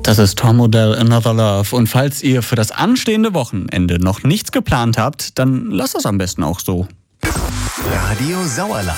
Das ist Tom Odell, Another Love. Und falls ihr für das anstehende Wochenende noch nichts geplant habt, dann lasst es am besten auch so. Radio Sauerland.